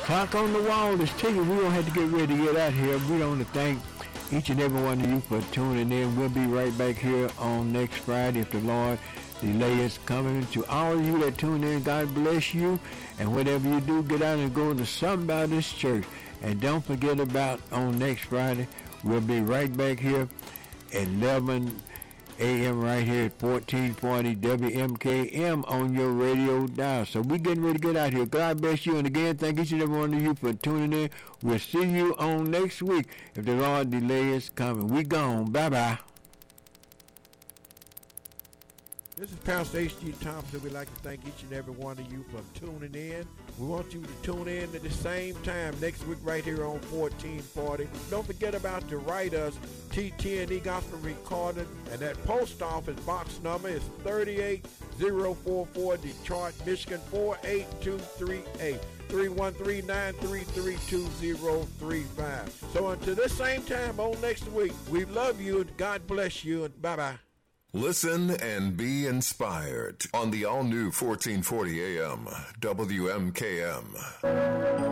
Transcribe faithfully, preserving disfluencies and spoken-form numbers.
Clock on the wall is ticking. We're going to have to get ready to get out here. We want to thank each and every one of you for tuning in. We'll be right back here on next Friday if the Lord delay is coming. To all of you that tune in, God bless you. And whatever you do, get out and go to somebody's church. And don't forget about on next Friday, we'll be right back here at eleven a.m. right here at fourteen forty W M K M on your radio dial. So we're getting ready to get out here. God bless you. And again, thank each and every one of you for tuning in. We'll see you on next week if the Lord delay is coming. We gone. Bye-bye. This is Pastor H G Thompson. We'd like to thank each and every one of you for tuning in. We want you to tune in at the same time next week right here on fourteen forty. Don't forget about to write us, T ten E Gospel Recording, and that post office box number is thirty-eight oh forty-four, Detroit, Michigan four eight two three eight. three one three, nine three three, two zero three five. So until this same time on next week, we love you and God bless you and bye-bye. Listen and be inspired on the all-new fourteen forty A M W M K M.